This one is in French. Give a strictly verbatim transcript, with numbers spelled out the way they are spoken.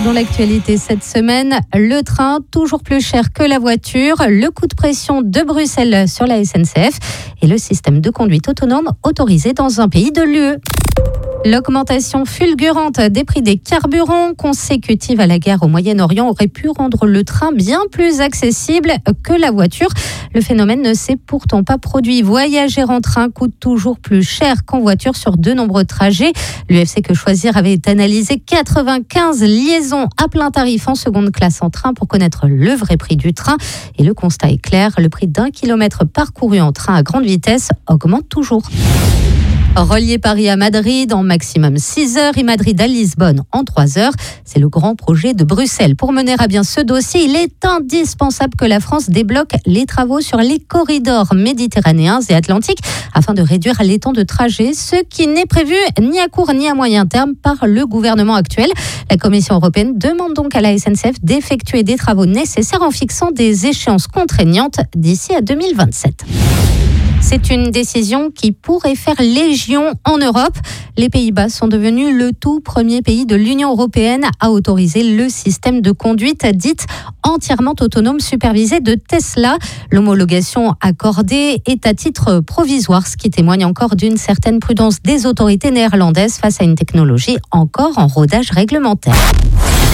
Dans l'actualité cette semaine, le train toujours plus cher que la voiture, le coup de pression de Bruxelles sur la S N C F et le système de conduite autonome autorisé dans un pays de l'U E. L'augmentation fulgurante des prix des carburants consécutive à la guerre au Moyen-Orient aurait pu rendre le train bien plus accessible que la voiture. Le phénomène ne s'est pourtant pas produit. Voyager en train coûte toujours plus cher qu'en voiture sur de nombreux trajets. L'U F C Que Choisir avait analysé quatre-vingt-quinze liaisons à plein tarif en seconde classe en train pour connaître le vrai prix du train. Et le constat est clair, le prix d'un kilomètre parcouru en train à grande vitesse augmente toujours. Relier Paris à Madrid en maximum six heures et Madrid à Lisbonne en trois heures. C'est le grand projet de Bruxelles. Pour mener à bien ce dossier, il est indispensable que la France débloque les travaux sur les corridors méditerranéens et atlantiques afin de réduire les temps de trajet, ce qui n'est prévu ni à court ni à moyen terme par le gouvernement actuel. La Commission européenne demande donc à la S N C F d'effectuer des travaux nécessaires en fixant des échéances contraignantes d'ici à deux mille vingt-sept. C'est une décision qui pourrait faire légion en Europe. Les Pays-Bas sont devenus le tout premier pays de l'Union européenne à autoriser le système de conduite dite entièrement autonome supervisé de Tesla. L'homologation accordée est à titre provisoire, ce qui témoigne encore d'une certaine prudence des autorités néerlandaises face à une technologie encore en rodage réglementaire.